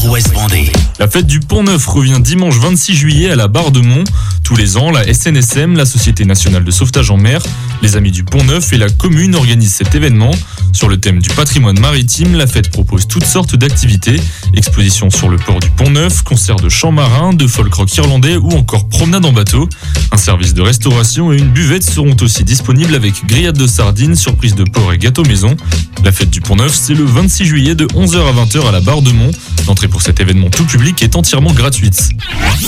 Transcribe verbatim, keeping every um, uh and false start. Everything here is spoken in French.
Nord-Ouest Vendée. La fête du Pont-Neuf revient dimanche vingt-six juillet à la Barre de Mont. Tous les ans, la S N S M, la Société nationale de sauvetage en mer, les Amis du Pont-Neuf et la commune organisent cet événement. Sur le thème du patrimoine maritime, la fête propose toutes sortes d'activités. Expositions sur le port du Pont-Neuf, concerts de chants marins, de folk rock irlandais ou encore promenade en bateau. Un service de restauration et une buvette seront aussi disponibles avec grillades de sardines, surprises de porc et gâteau maison. La fête du Pont-Neuf, c'est le vingt-six juillet de onze heures à vingt heures à la Barre de Mont. L'entrée pour cet événement tout public est entièrement gratuite.